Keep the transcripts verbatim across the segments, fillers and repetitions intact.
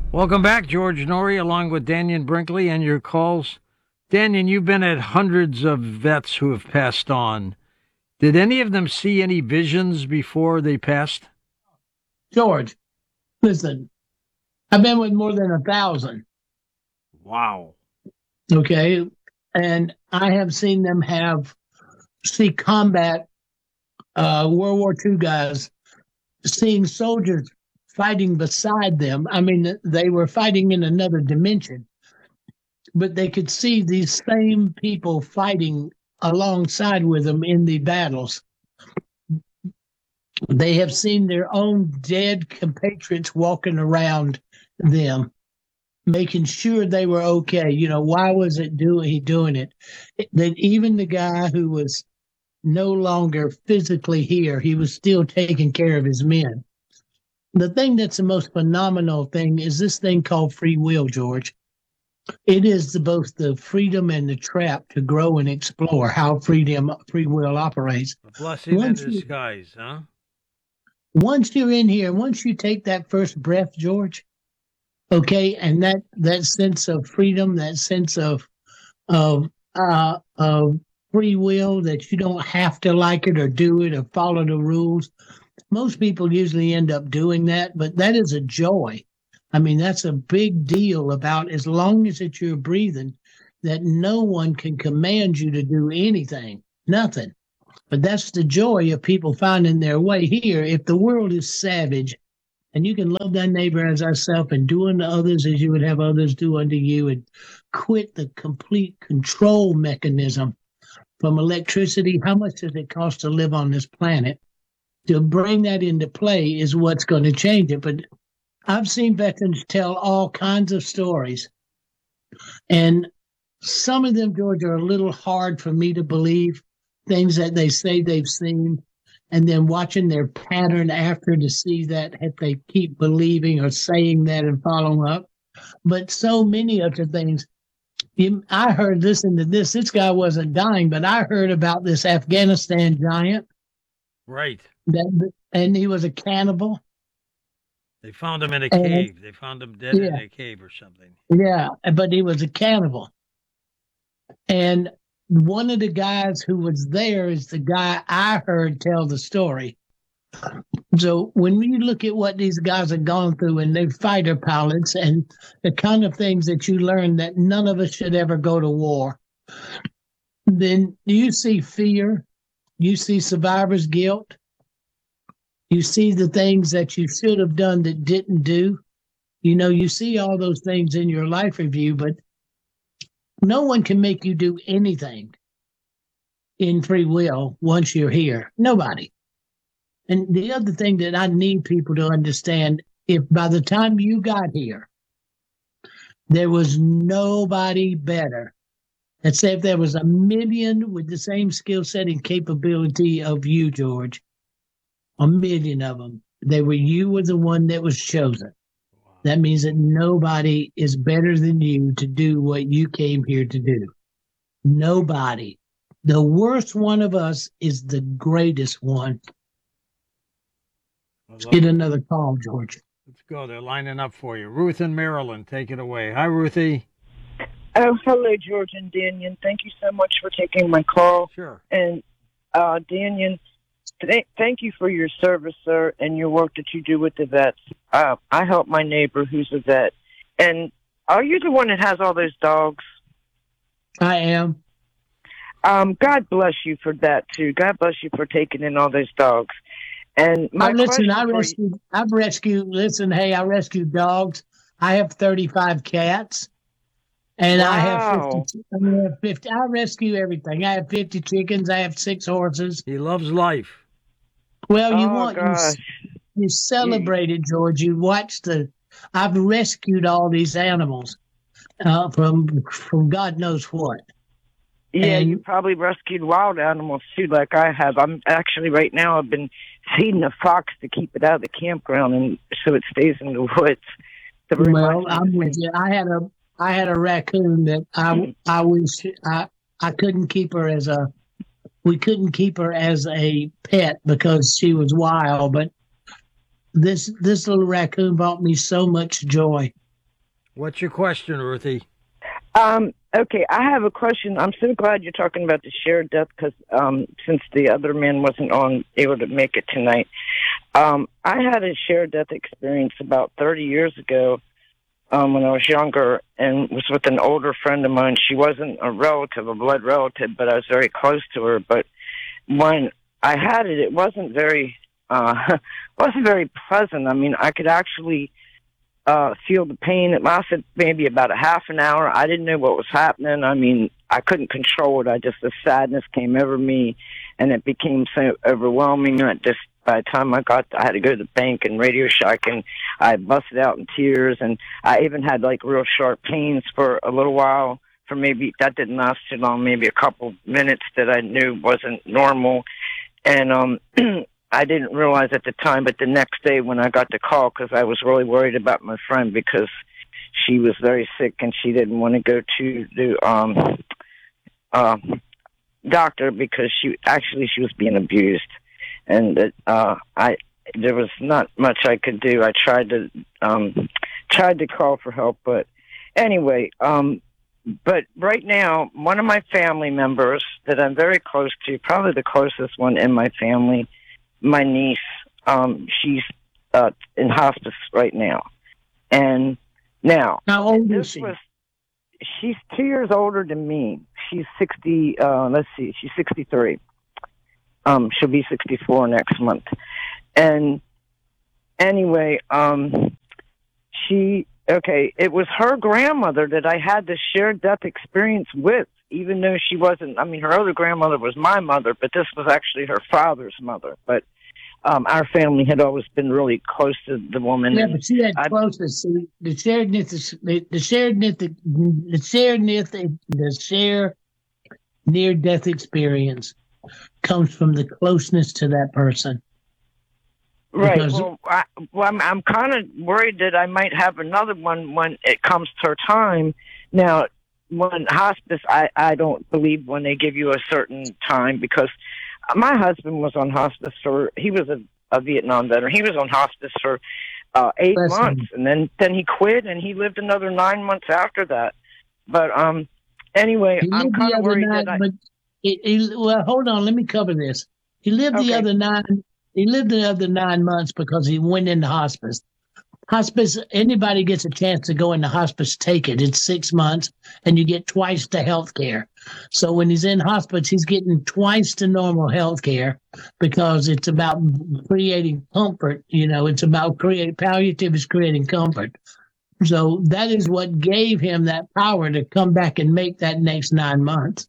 Welcome back, George Norrie, along with Daniel Brinkley and your calls. Daniel, you've been at hundreds of vets who have passed on. Did any of them see any visions before they passed? George, listen, I've been with more than a thousand. Wow. Okay. And I have seen them have, see combat, uh, World War Two guys, seeing soldiers fighting beside them. I mean, they were fighting in another dimension, but they could see these same people fighting alongside with them in the battles. They have seen their own dead compatriots walking around them, making sure they were okay. You know, why was it doing he doing it? That even the guy who was no longer physically here, he was still taking care of his men. The thing that's the most phenomenal thing is this thing called free will, George. It is the, both the freedom and the trap to grow and explore how freedom free will operates. A blessing Once in you- disguise, huh? Once you're in here, once you take that first breath, George, okay, and that that sense of freedom, that sense of of uh of free will, that you don't have to like it or do it or follow the rules. Most people usually end up doing that, but that is a joy. I mean, that's a big deal about as long as that you're breathing, that no one can command you to do anything, nothing. But that's the joy of people finding their way here. If the world is savage and you can love thy neighbor as thyself and do unto others as you would have others do unto you, and quit the complete control mechanism from electricity, how much does it cost to live on this planet? To bring that into play is what's going to change it. But I've seen veterans tell all kinds of stories. And some of them, George, are a little hard for me to believe, things that they say they've seen, and then watching their pattern after to see that if they keep believing or saying that and following up. But so many of the things, you, I heard, listen to this, this guy wasn't dying, but I heard about this Afghanistan giant. Right. That, and he was a cannibal. They found him in a And- cave. They found him dead in Yeah. a cave or something. Yeah, but he was a cannibal. And one of the guys who was there is the guy I heard tell the story. So when you look at what these guys have gone through, and they're fighter pilots, and the kind of things that you learn that none of us should ever go to war, then you see fear, you see survivor's guilt, you see the things that you should have done that didn't do. You know, you see all those things in your life review, but no one can make you do anything in free will once you're here. Nobody. And the other thing that I need people to understand, if by the time you got here, there was nobody better. Let's say if there was a million with the same skill set and capability of you, George, a million of them, they were, you were the one that was chosen. That means that nobody is better than you to do what you came here to do. Nobody. The worst one of us is the greatest one. I Let's love get it. another call, George. Let's go. They're lining up for you. Ruth in Maryland, take it away. Hi, Ruthie. Oh, hello, George and Daniel. Thank you so much for taking my call. Sure. And uh, Daniel, th- thank you for your service, sir, and your work that you do with the vets. Uh, I help my neighbor who's a vet. And are you the one that has all those dogs? I am. Um, God bless you for that, too. God bless you for taking in all those dogs. And my I, listen, question I for you- rescued, I've rescued, listen, hey, I rescued dogs. I have thirty-five cats. And I have Wow. fifty, I have fifty. I rescue everything. I have fifty chickens. I have six horses. He loves life. Well, you Oh, want, you, gosh. you celebrate it, George. You watch the, I've rescued all these animals uh, from, from God knows what. Yeah, And- you probably rescued wild animals too, like I have. I'm actually right now. I've been feeding a fox to keep it out of the campground, and so it stays in the woods. So it Well, reminds me I'm of with you. I had a, I had a raccoon that I, I wish I, I couldn't keep her as a, we couldn't keep her as a pet because she was wild. But this, this little raccoon brought me so much joy. What's your question, Ruthie? Um, okay, I have a question. I'm so glad you're talking about the shared death because um, since the other man wasn't on able to make it tonight, um, I had a shared death experience about thirty years ago um, when I was younger and was with an older friend of mine. She wasn't a relative, a blood relative, but I was very close to her. But when I had it, it wasn't very, uh, wasn't very pleasant. I mean, I could actually uh, feel the pain. It lasted maybe about a half an hour. I didn't know what was happening. I mean, I couldn't control it. I just, the sadness came over me and it became so overwhelming that just by the time I got, I had to go to the bank and Radio Shack and I busted out in tears and I even had like real sharp pains for a little while for maybe, that didn't last too long, maybe a couple minutes that I knew wasn't normal. And, um, I didn't realize at the time, but the next day when I got the call, because I was really worried about my friend because she was very sick and she didn't want to go to the um, uh, doctor because she actually she was being abused, and uh, I there was not much I could do. I tried to um, tried to call for help, but anyway. Um, but right now, one of my family members that I'm very close to, probably the closest one in my family, my niece, um, she's uh, in hospice right now. And now, How old this is she? was, she's two years older than me. She's sixty, uh, let's see, she's sixty-three. Um, she'll be sixty-four next month. And anyway, um, she, okay, it was her grandmother that I had this shared death experience with, even though she wasn't, I mean, her other grandmother was my mother, but this was actually her father's mother. But um, our family had always been really close to the woman. Yeah, but she had I, closeness. See, the shared myth, the, the shared myth, the shared myth, the shared near death experience comes from the closeness to that person. right. Because- Well, I, well, I'm, I'm kind of worried that I might have another one when it comes to her time. Now, when hospice, I, I don't believe when they give you a certain time because my husband was on hospice for, he was a, a Vietnam veteran. He was on hospice for uh, eight Bless months him. and then, then he quit and he lived another nine months after that. But um, anyway, He I'm lived kind the of other worried nine, that I, but he, he, well, hold on, let me cover this. He lived the Okay. other nine. He lived the other nine months because he went into hospice. Hospice, anybody gets a chance to go into hospice, take it. It's six months, and you get twice the health care. So when he's in hospice, he's getting twice the normal health care because it's about creating comfort. You know, it's about creating palliative is creating comfort. So that is what gave him that power to come back and make that next nine months.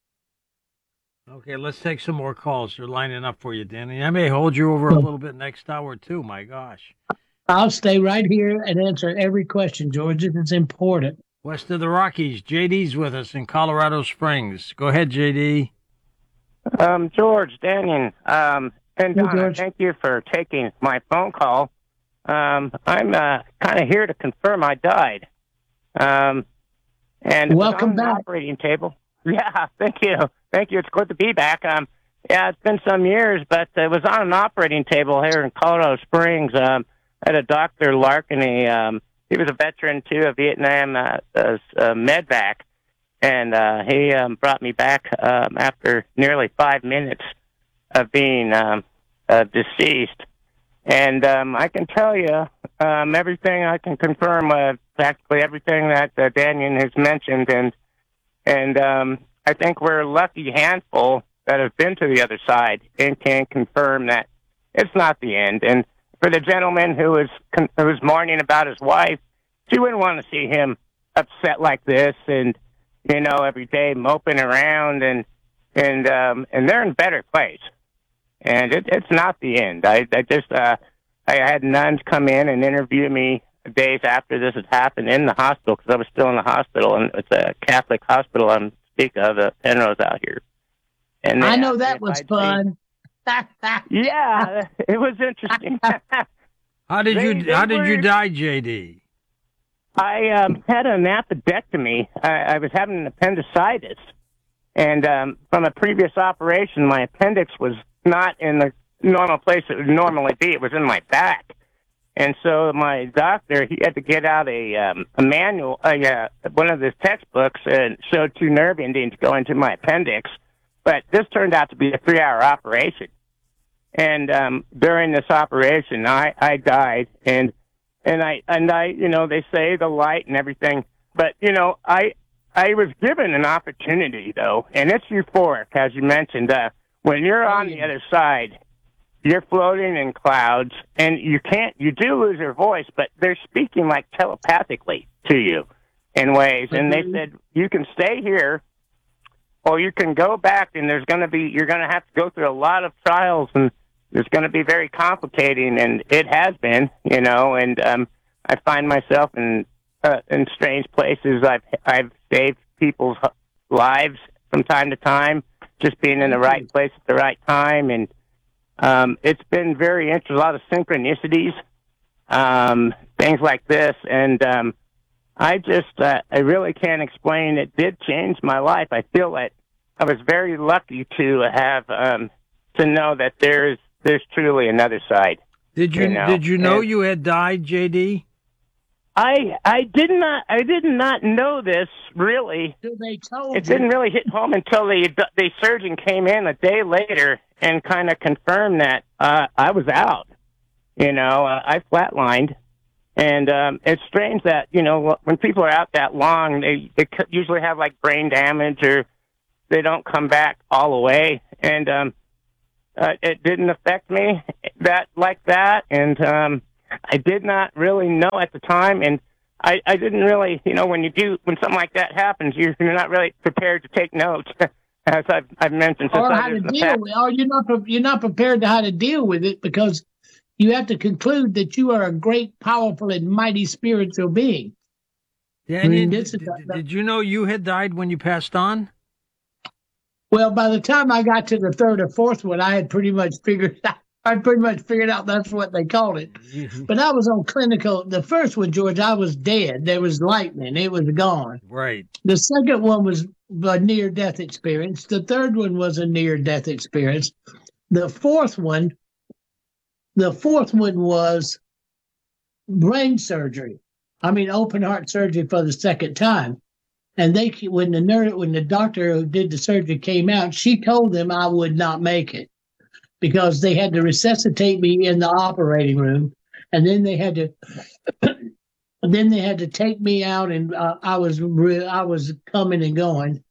Okay, let's take some more calls. They're lining up for you, Danny. I may hold you over a little bit next hour, too. My gosh. I'll stay right here and answer every question, George. It's important. West of the Rockies, J D's with us in Colorado Springs. Go ahead, J D. Um, George, Daniel, um, and Hey, Donna, George. thank you for taking my phone call. Um, I'm uh, kind of here to confirm I died. Um, and it was Welcome on the back. operating table. Yeah, thank you. Thank you. It's good to be back. Um, yeah, it's been some years, but it was on an operating table here in Colorado Springs. Um, I had a Doctor Larkin. He, um, he was a veteran, too, of Vietnam uh, uh, uh, medvac. And uh, he um, brought me back um, after nearly five minutes of being um, uh, deceased. And um, I can tell you um, everything. I can confirm uh, practically everything that uh, Daniel has mentioned. And and um, I think we're a lucky handful that have been to the other side and can confirm that it's not the end. And for the gentleman who was con- who was mourning about his wife, she wouldn't want to see him upset like this and, you know, every day moping around, and and um, and they're in a better place. And it, it's not the end. I, I just uh, I had nuns come in and interview me days after this had happened in the hospital because I was still in the hospital, and it's a Catholic hospital I'm speak of, uh, Penrose out here. And they I know asked me that if was I'd fun. say- yeah, it was interesting. How did They- you they How did you were- die, J D? I um, had an appendectomy. I, I was having an appendicitis. And um, from a previous operation, my appendix was not in the normal place it would normally be. It was in my back. And so my doctor, he had to get out a um, a manual, uh, yeah, one of his textbooks, and showed two nerve endings going to my appendix. But this turned out to be a three-hour operation. And um, during this operation, I, I died, and and I and I, you know, they say the light and everything, but you know, I I was given an opportunity though, and it's euphoric, as you mentioned. Uh, when you're on the other side, you're floating in clouds, and you can't, you do lose your voice, but they're speaking like telepathically to you in ways. And they said, you can stay here, or you can go back, and there's going to be, you're going to have to go through a lot of trials, and it's going to be very complicating, and it has been, you know, and um, I find myself in uh, in strange places. I've, I've saved people's lives from time to time, just being in the right place at the right time, and Um, it's been very interesting, a lot of synchronicities, um, things like this, and um, I just, uh, I really can't explain. It did change my life. I feel that I was very lucky to have, um, to know that there's, there's truly another side. Did you, you know? did you know and you had died, J D? I, I did not, I did not know this really. So they told It you. didn't really hit home until the the surgeon came in a day later and kind of confirmed that uh, I was out. You know, uh, I flatlined, and um, it's strange that you know when people are out that long, they they usually have like brain damage or they don't come back all the way, and um, uh, it didn't affect me that like that, and um, I did not really know at the time, and I, I didn't really, you know, when you do, when something like that happens, you're, you're not really prepared to take notes, as I've, I've mentioned. Or how to deal with, or you're not, pre- you're not prepared to how to deal with it because you have to conclude that you are a great, powerful, and mighty spiritual being. Daniel, I mean, did, this is did, a- did you know you had died when you passed on? Well, by the time I got to the third or fourth one, I had pretty much figured out. I pretty much figured out that's what they called it. But I was on clinical. The first one, George, I was dead. There was lightning. It was gone. Right. The second one was a near-death experience. The third one was a near-death experience. The fourth one, the fourth one was brain surgery. I mean, open heart surgery for the second time. And they, when the nurse, when the doctor who did the surgery came out, she told them I would not make it, because they had to resuscitate me in the operating room, and then they had to, then they had to take me out, and uh, I was re- I was coming and going,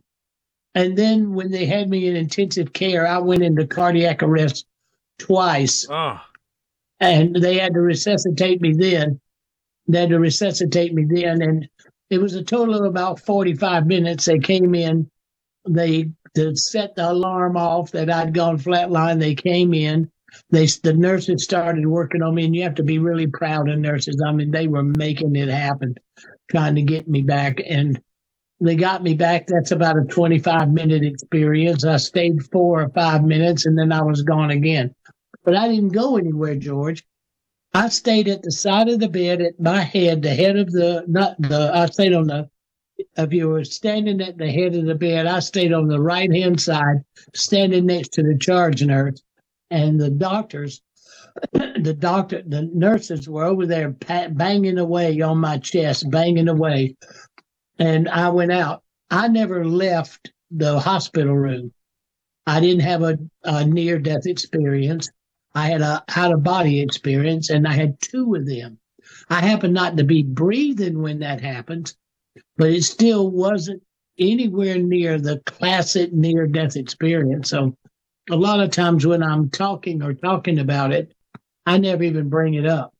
and then when they had me in intensive care, I went into cardiac arrest twice, Oh, and they had to resuscitate me then. They had to resuscitate me then, and it was a total of about forty-five minutes. They came in, they. To set the alarm off that I'd gone flatline, they came in. They the nurses started working on me, and you have to be really proud of nurses. I mean, they were making it happen, trying to get me back, and they got me back. That's about a twenty-five minute experience. I stayed four or five minutes, and then I was gone again. But I didn't go anywhere, George. I stayed at the side of the bed at my head, the head of the not the. I stayed on the. If you were standing at the head of the bed, I stayed on the right-hand side, standing next to the charge nurse, and the doctors, the doctor, the nurses were over there banging away on my chest, banging away, and I went out. I never left the hospital room. I didn't have a, a near-death experience. I had a out-of-body experience, and I had two of them. I happened not to be breathing when that happens, but it still wasn't anywhere near the classic near-death experience. So a lot of times when I'm talking or talking about it, I never even bring it up.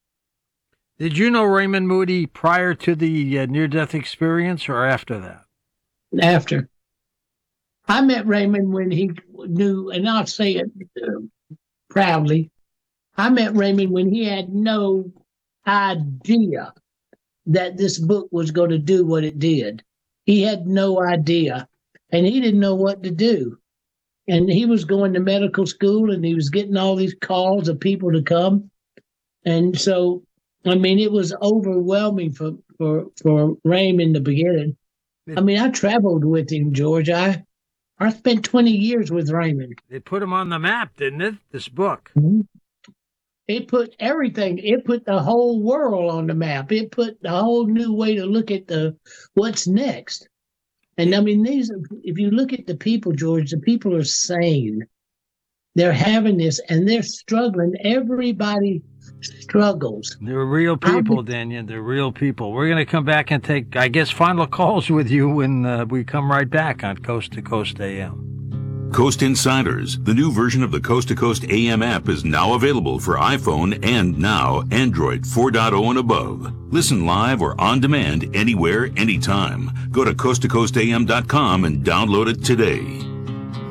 did you know Raymond Moody prior to the uh, near-death experience or after that? After. I met Raymond when he knew, and I'll say it uh, proudly, I met Raymond when he had no idea that this book was going to do what it did. He had no idea, and he didn't know what to do. And he was going to medical school, and he was getting all these calls of people to come. And so, I mean, it was overwhelming for, for, for Raymond in the beginning. I mean, I traveled with him, George. I, I spent twenty years with Raymond. They put him on the map, didn't it? This book. Mm-hmm. It put everything. It put the whole world on the map. It put the whole new way to look at the what's next. And I mean, these. If you look at the people, George, the people are sane. They're having this, and they're struggling. Everybody struggles. They're real people, Daniel. They're real people. We're going to come back and take, I guess, final calls with you when uh, we come right back on Coast to Coast A M. Coast Insiders, the new version of the Coast to Coast A M app, is now available for iPhone and now Android four point oh and above. Listen live or on demand anywhere, anytime. Go to coast to coast a m dot com and download it today.